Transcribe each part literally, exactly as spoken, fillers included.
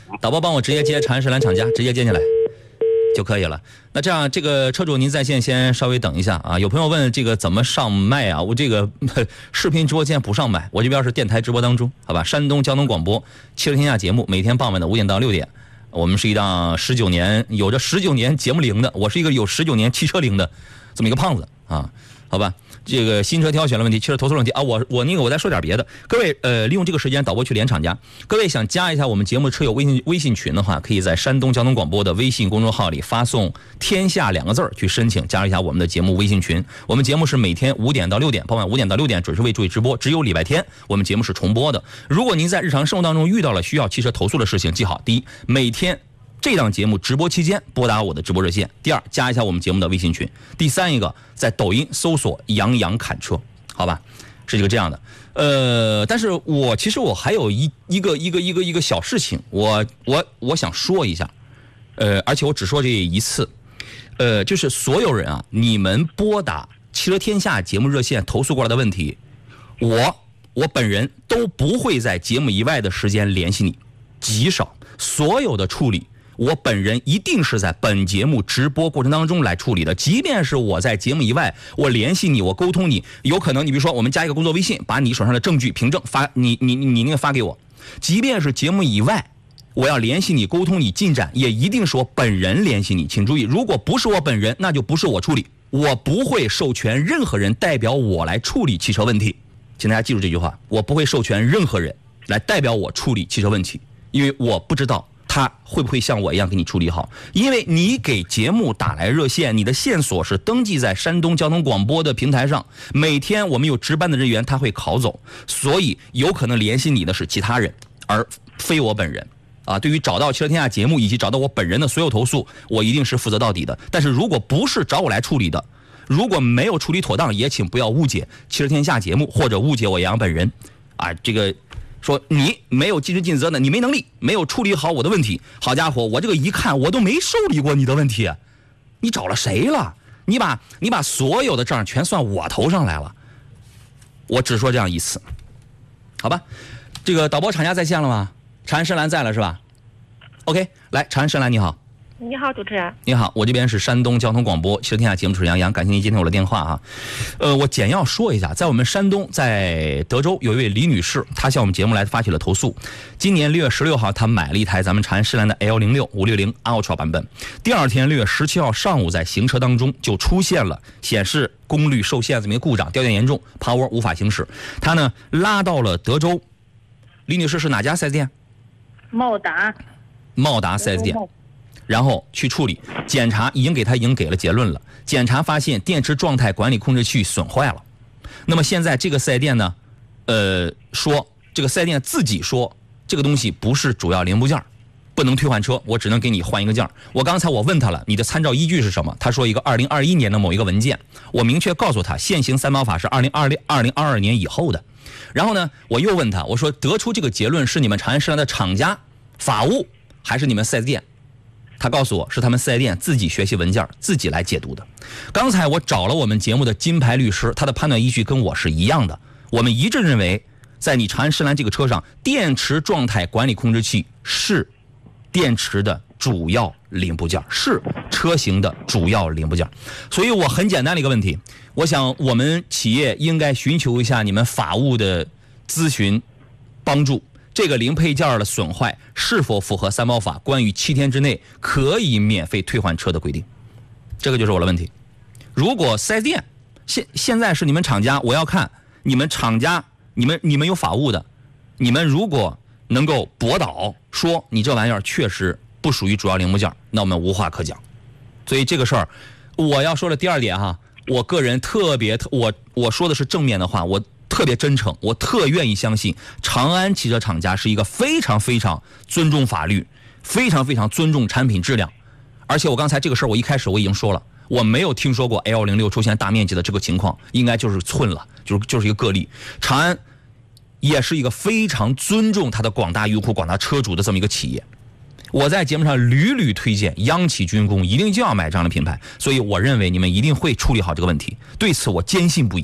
导播帮我直接接长安深蓝厂家，直接接进来就可以了。那这样，这个车主您在线先稍微等一下啊。有朋友问这个怎么上麦啊？我这个视频直播间不上麦，我这边是电台直播当中，好吧？山东交通广播汽车天下节目，每天傍晚的五点到六点，我们是一档十九年有着十九年节目龄的，我是一个有十九年汽车龄的这么一个胖子啊，好吧？这个新车挑选的问题，汽车投诉问题啊，我我那个我再说点别的。各位呃，利用这个时间导播去连厂家。各位想加一下我们节目车友微信微信群的话，可以在山东交通广播的微信公众号里发送“天下”两个字去申请加入一下我们的节目微信群。我们节目是每天五点到六点，傍晚五点到六点准时为诸位直播，只有礼拜天我们节目是重播的。如果您在日常生活当中遇到了需要汽车投诉的事情，记好：第一，每天这档节目直播期间拨打我的直播热线；第二，加一下我们节目的微信群；第三一个，在抖音搜索杨洋侃车，好吧，是一个这样的。呃，但是我其实我还有一一个一个一个一个小事情，我我我想说一下，呃，而且我只说这一次，呃，就是所有人啊，你们拨打汽车天下节目热线投诉过来的问题，我我本人都不会在节目以外的时间联系你，极少，所有的处理。我本人一定是在本节目直播过程当中来处理的，即便是我在节目以外，我联系你，我沟通你，有可能你比如说我们加一个工作微信，把你手上的证据凭证发你你你你那个发给我，即便是节目以外，我要联系你沟通你进展，也一定是我本人联系你。请注意，如果不是我本人，那就不是我处理，我不会授权任何人代表我来处理汽车问题。请大家记住这句话，我不会授权任何人来代表我处理汽车问题，因为我不知道他会不会像我一样给你处理好？因为你给节目打来热线，你的线索是登记在山东交通广播的平台上，每天我们有值班的人员，他会拷走，所以有可能联系你的是其他人，而非我本人。啊，对于找到汽车天下节目以及找到我本人的所有投诉，我一定是负责到底的。但是如果不是找我来处理的，如果没有处理妥当，也请不要误解汽车天下节目或者误解我杨洋本人。啊，这个。说你没有尽职尽责的，你没能力，没有处理好我的问题。好家伙，我这个一看我都没受理过你的问题，你找了谁了？你把你把所有的账全算我头上来了。我只说这样一次，好吧？这个导播厂家在线了吗？长安深蓝在了是吧 ？OK， 来，长安深蓝你好。 你好，主持人。 你好，我这边是山东交通广播汽车天下节目主持人杨洋，感谢您接听我的电话啊。呃，我简要说一下，在我们山东，在德州有一位李女士，她向我们节目来发起了投诉。今年六月十六号，她买了一台咱们长安深蓝的 L 零六五六零 Ultra 版本。第二天六月十七号上午，在行车当中就出现了显示功率受限这么一个故障，掉电严重 ，Power 无法行驶。她呢拉到了德州。李女士是哪家 四 S 店？ 茂达。 茂达 四 S 店。然后去处理检查，已经给他已经给了结论了。检查发现电池状态管理控制器损坏了。那么现在这个四 S 店呢，呃，说这个四 S 店自己说这个东西不是主要零部件，不能退换车，我只能给你换一个件。我刚才我问他了，你的参照依据是什么？他说一个二零二一年的某一个文件。我明确告诉他，现行三包法是二零二零二零二二年以后的。然后呢，我又问他，我说得出这个结论是你们长安深蓝的厂家法务还是你们四 S 店？他告诉我是他们四 S 店自己学习文件自己来解读的。刚才我找了我们节目的金牌律师，他的判断依据跟我是一样的。我们一致认为，在你长安深蓝这个车上，电池状态管理控制器是电池的主要零部件，是车型的主要零部件。所以我很简单的一个问题，我想我们企业应该寻求一下你们法务的咨询帮助。这个零配件的损坏是否符合三包法关于七天之内可以免费退换车的规定？这个就是我的问题。如果四 S 店现现在是你们厂家，我要看你们厂家，你们你们有法务的，你们如果能够驳倒说你这玩意儿确实不属于主要零部件，那我们无话可讲。所以这个事儿，我要说的第二点哈，我个人特别我我说的是正面的话，我。特别真诚，我特愿意相信长安汽车厂家是一个非常非常尊重法律，非常非常尊重产品质量。而且我刚才这个事儿，我一开始我已经说了，我没有听说过 L 零六出现大面积的这个情况，应该就是寸了，就是就是一个个例。长安也是一个非常尊重他的广大用户、广大车主的这么一个企业。我在节目上屡屡推荐央企军工一定就要买这样的品牌，所以我认为你们一定会处理好这个问题。对此我坚信不疑。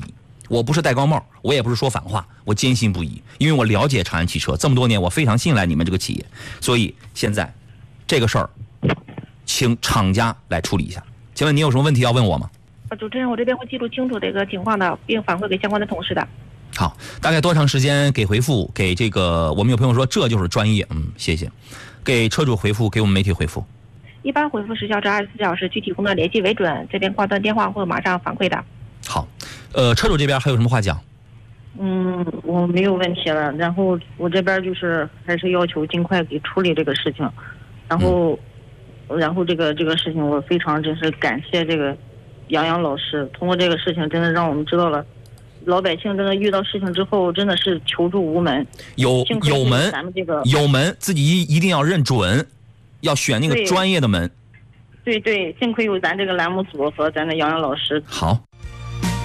我不是戴高帽，我也不是说反话，我坚信不疑，因为我了解长安汽车这么多年，我非常信赖你们这个企业，所以现在这个事儿，请厂家来处理一下。请问你有什么问题要问我吗？ 呃，主持人，我这边会记录清楚这个情况的，并反馈给相关的同事的。 好，大概多长时间给回复？给这个我们有朋友说这就是专业，嗯，谢谢。给车主回复，给我们媒体回复。 一般回复时效至二十四小时，具体工作联系为准。这边挂断电话会马上反馈的。 好，呃，车主这边还有什么话讲？ 嗯，我没有问题了。然后我这边就是还是要求尽快给处理这个事情。然后，嗯、然后这个这个事情，我非常真是感谢这个杨洋老师。通过这个事情，真的让我们知道了，老百姓真的遇到事情之后，真的是求助无门。 有有门， 咱们这个有门，自己一一定要认准，要选那个专业的门。 对对，幸亏有咱这个栏目组和咱的杨洋老师。 好。